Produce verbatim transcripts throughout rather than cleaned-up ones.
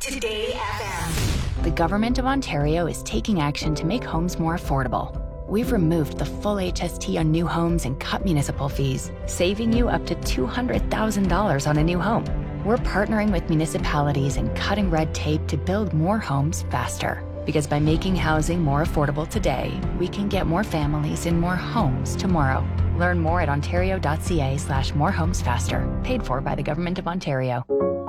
Today F M. The Government of Ontario is taking action to make homes more affordable. We've removed the full H S T on new homes and cut municipal fees, saving you up to two hundred thousand dollars on a new home. We're partnering with municipalities and cutting red tape to build more homes faster. Because by making housing more affordable today, we can get more families in more homes tomorrow. Learn more at ontario.ca slash more homes faster. Paid for by the Government of Ontario.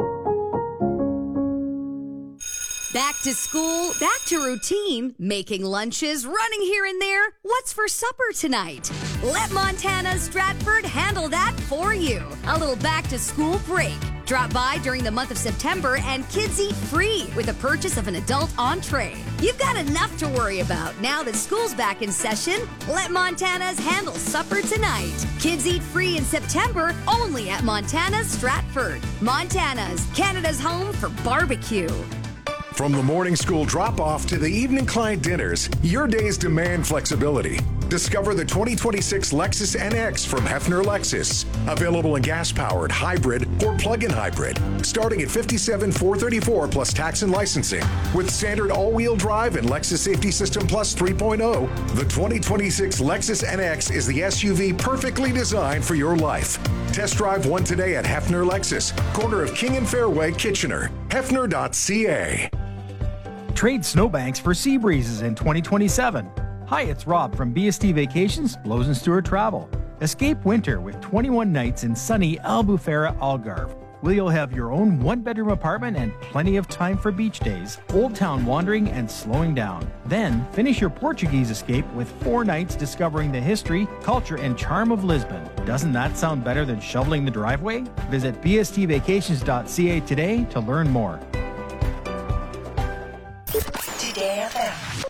Back to school, back to routine, making lunches, running here and there. What's for supper tonight? Let Montana's Stratford handle that for you. A little back to school break. Drop by during the month of September and kids eat free with the purchase of an adult entree. You've got enough to worry about now that school's back in session. Let Montana's handle supper tonight. Kids eat free in September only at Montana's Stratford. Montana's, Canada's home for barbecue. From the morning school drop-off to the evening client dinners, your days demand flexibility. Discover the twenty twenty-six Lexus N X from Hefner Lexus. Available in gas-powered, hybrid, or plug-in hybrid. Starting at fifty-seven thousand four hundred thirty-four dollars plus tax and licensing. With standard all-wheel drive and Lexus Safety System Plus three point oh, the twenty twenty-six Lexus N X is the S U V perfectly designed for your life. Test drive one today at Hefner Lexus, corner of King and Fairway, Kitchener. Hefner dot C A. Trade snowbanks for sea breezes in twenty twenty-seven. Hi, it's Rob from B S T Vacations, Blows and Stewart Travel. Escape winter with twenty-one nights in sunny Albufera, Algarve, where you'll have your own one-bedroom apartment and plenty of time for beach days, Old Town wandering, and slowing down. Then, finish your Portuguese escape with four nights discovering the history, culture, and charm of Lisbon. Doesn't that sound better than shoveling the driveway? Visit B S T vacations dot C A today to learn more. Today F M.